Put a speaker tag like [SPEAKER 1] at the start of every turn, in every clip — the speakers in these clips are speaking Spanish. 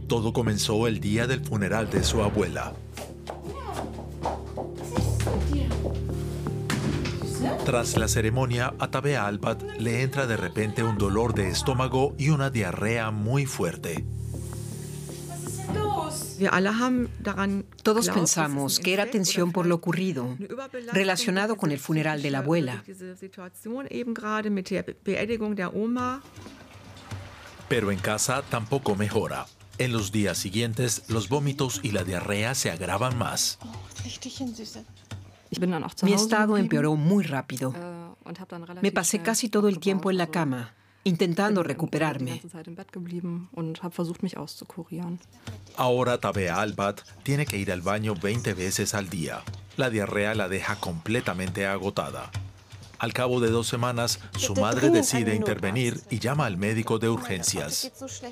[SPEAKER 1] Todo comenzó el día del funeral de su abuela. Tras la ceremonia, a Tabea Albat le entra de repente un dolor de estómago y una diarrea muy fuerte.
[SPEAKER 2] Todos pensamos que era tensión por lo ocurrido, relacionado con el funeral de la abuela.
[SPEAKER 1] Pero en casa tampoco mejora. En los días siguientes, los vómitos y la diarrea se agravan más.
[SPEAKER 2] Mi estado empeoró muy rápido. Me pasé casi todo el tiempo en la cama, intentando recuperarme.
[SPEAKER 1] Ahora Tabea Albat tiene que ir al baño 20 veces al día. La diarrea la deja completamente agotada. Al cabo de 2 semanas, su madre decide intervenir y llama al médico de urgencias.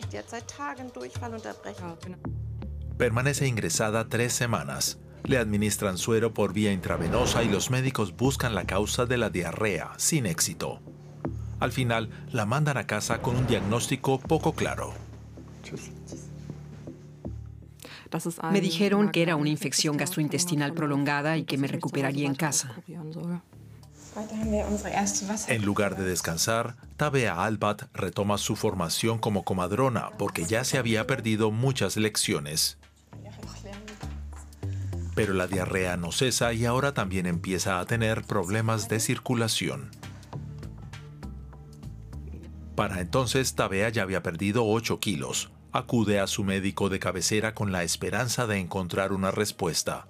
[SPEAKER 1] Permanece ingresada 3 semanas. Le administran suero por vía intravenosa y los médicos buscan la causa de la diarrea, sin éxito. Al final, la mandan a casa con un diagnóstico poco claro.
[SPEAKER 2] Me dijeron que era una infección gastrointestinal prolongada y que me recuperaría en casa.
[SPEAKER 1] En lugar de descansar, Tabea Albat retoma su formación como comadrona porque ya se había perdido muchas lecciones. Pero la diarrea no cesa y ahora también empieza a tener problemas de circulación. Para entonces, Tabea ya había perdido 8 kilos. Acude a su médico de cabecera con la esperanza de encontrar una respuesta.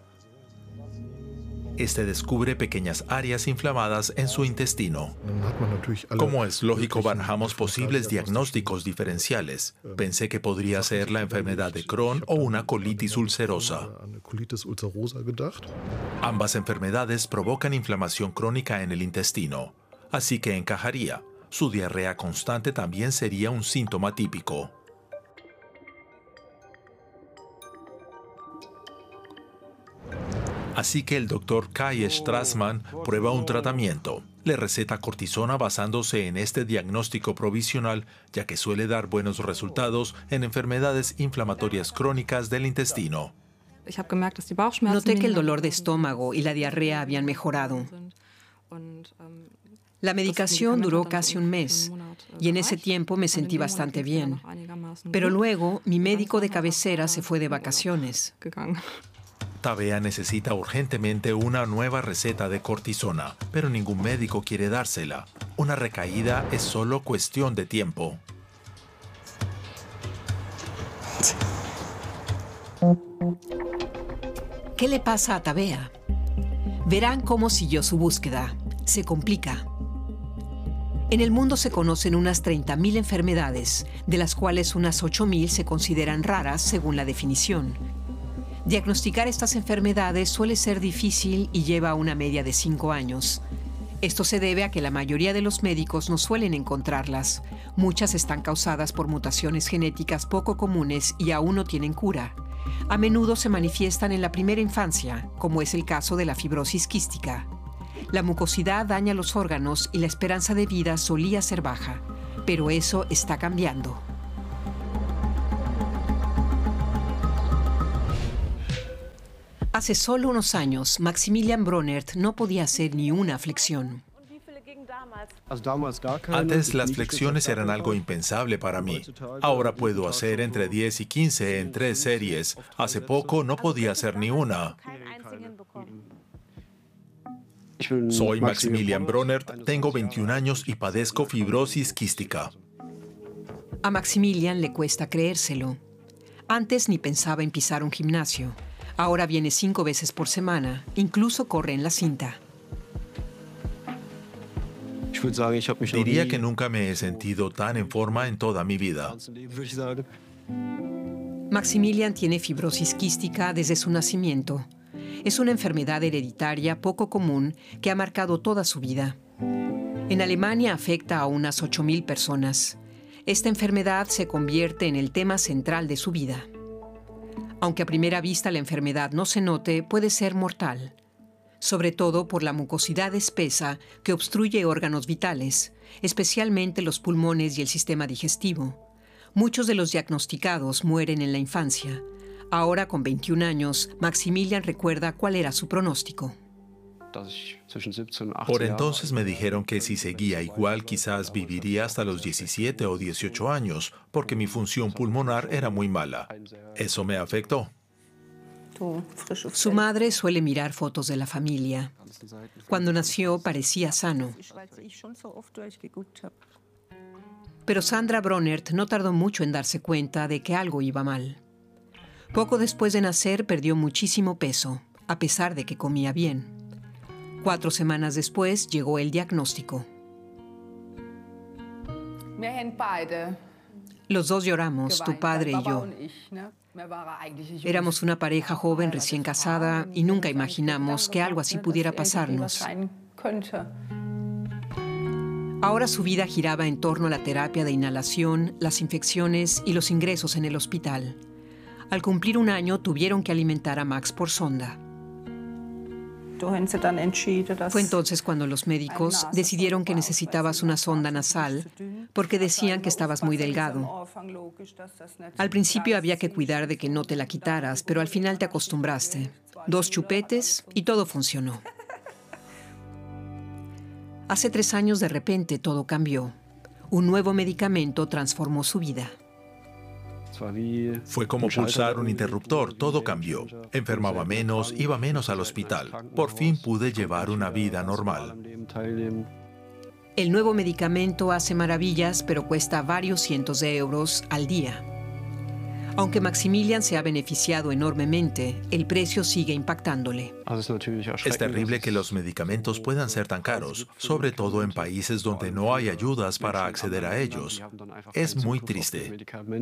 [SPEAKER 1] Este descubre pequeñas áreas inflamadas en su intestino. Como es lógico, barajamos posibles diagnósticos diferenciales. Pensé que podría ser la enfermedad de Crohn o una colitis ulcerosa. Ambas enfermedades provocan inflamación crónica en el intestino, así que encajaría. Su diarrea constante también sería un síntoma típico. Así que el doctor Kai Strassman prueba un tratamiento. Le receta cortisona basándose en este diagnóstico provisional, ya que suele dar buenos resultados en enfermedades inflamatorias crónicas del intestino.
[SPEAKER 2] Noté que el dolor de estómago y la diarrea habían mejorado. La medicación duró casi un mes y en ese tiempo me sentí bastante bien. Pero luego mi médico de cabecera se fue de vacaciones.
[SPEAKER 1] Tabea necesita urgentemente una nueva receta de cortisona, pero ningún médico quiere dársela. Una recaída es solo cuestión de tiempo.
[SPEAKER 2] ¿Qué le pasa a Tabea? Verán cómo siguió su búsqueda. Se complica. En el mundo se conocen unas 30.000 enfermedades, de las cuales unas 8.000 se consideran raras según la definición. Diagnosticar estas enfermedades suele ser difícil y lleva una media de 5 años. Esto se debe a que la mayoría de los médicos no suelen encontrarlas. Muchas están causadas por mutaciones genéticas poco comunes y aún no tienen cura. A menudo se manifiestan en la primera infancia, como es el caso de la fibrosis quística. La mucosidad daña los órganos y la esperanza de vida solía ser baja, pero eso está cambiando. Hace solo unos años, Maximilian Bronnert no podía hacer ni una flexión.
[SPEAKER 1] Antes las flexiones eran algo impensable para mí. Ahora puedo hacer entre 10 y 15 en 3 series. Hace poco no podía hacer ni una. Soy Maximilian Bronnert, tengo 21 años y padezco fibrosis quística.
[SPEAKER 2] A Maximilian le cuesta creérselo. Antes ni pensaba en pisar un gimnasio. Ahora viene 5 veces por semana, incluso corre en la cinta.
[SPEAKER 1] Diría que nunca me he sentido tan en forma en toda mi vida.
[SPEAKER 2] Maximilian tiene fibrosis quística desde su nacimiento. Es una enfermedad hereditaria poco común que ha marcado toda su vida. En Alemania afecta a unas 8.000 personas. Esta enfermedad se convierte en el tema central de su vida. Aunque a primera vista la enfermedad no se note, puede ser mortal, sobre todo por la mucosidad espesa que obstruye órganos vitales, especialmente los pulmones y el sistema digestivo. Muchos de los diagnosticados mueren en la infancia. Ahora, con 21 años, Maximilian recuerda cuál era su pronóstico.
[SPEAKER 1] Por entonces me dijeron que si seguía igual quizás viviría hasta los 17 o 18 años, porque mi función pulmonar era muy mala. Eso me afectó.
[SPEAKER 2] Su madre suele mirar fotos de la familia. Cuando nació parecía sano. Pero Sandra Bronert no tardó mucho en darse cuenta de que algo iba mal. Poco después de nacer perdió muchísimo peso, a pesar de que comía bien. 4 semanas después llegó el diagnóstico. Los dos lloramos, tu padre y yo. Éramos una pareja joven recién casada y nunca imaginamos que algo así pudiera pasarnos. Ahora su vida giraba en torno a la terapia de inhalación, las infecciones y los ingresos en el hospital. Al cumplir 1 año tuvieron que alimentar a Max por sonda. Fue entonces cuando los médicos decidieron que necesitabas una sonda nasal porque decían que estabas muy delgado. Al principio había que cuidar de que no te la quitaras, pero al final te acostumbraste. 2 chupetes y todo funcionó. Hace 3 años de repente todo cambió. Un nuevo medicamento transformó su vida.
[SPEAKER 1] Fue como pulsar un interruptor, todo cambió. Enfermaba menos, iba menos al hospital. Por fin pude llevar una vida normal.
[SPEAKER 2] El nuevo medicamento hace maravillas, pero cuesta varios cientos de euros al día. Aunque Maximilian se ha beneficiado enormemente, el precio sigue impactándole.
[SPEAKER 1] Es terrible que los medicamentos puedan ser tan caros, sobre todo en países donde no hay ayudas para acceder a ellos. Es muy triste.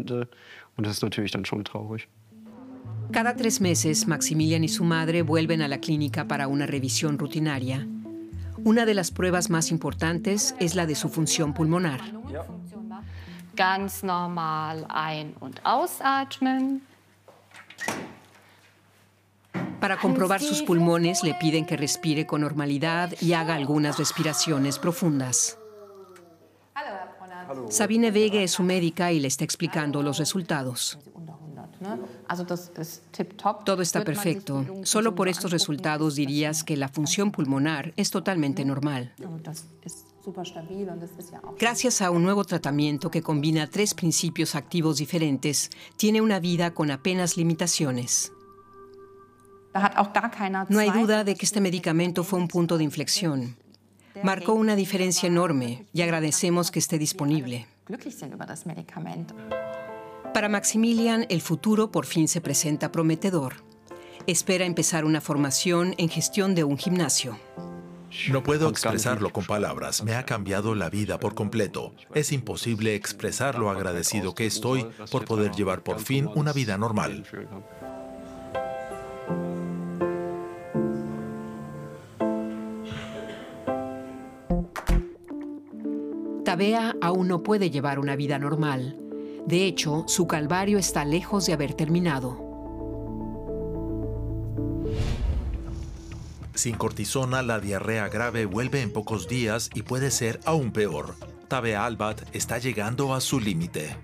[SPEAKER 2] Cada 3 meses, Maximilian y su madre vuelven a la clínica para una revisión rutinaria. Una de las pruebas más importantes es la de su función pulmonar.
[SPEAKER 3] Ganz normal ein- und ausatmen.
[SPEAKER 2] Para comprobar sus pulmones, le piden que respire con normalidad y haga algunas respiraciones profundas. Sabine Wege es su médica y le está explicando los resultados. Todo está perfecto. Solo por estos resultados dirías que la función pulmonar es totalmente normal. Gracias a un nuevo tratamiento que combina 3 principios activos diferentes, tiene una vida con apenas limitaciones. No hay duda de que este medicamento fue un punto de inflexión. Marcó una diferencia enorme y agradecemos que esté disponible. Para Maximilian, el futuro por fin se presenta prometedor. Espera empezar una formación en gestión de un gimnasio.
[SPEAKER 1] No puedo expresarlo con palabras. Me ha cambiado la vida por completo. Es imposible expresar lo agradecido que estoy por poder llevar por fin una vida normal.
[SPEAKER 2] Tabea aún no puede llevar una vida normal. De hecho, su calvario está lejos de haber terminado.
[SPEAKER 1] Sin cortisona, la diarrea grave vuelve en pocos días y puede ser aún peor. Tabea Albat está llegando a su límite.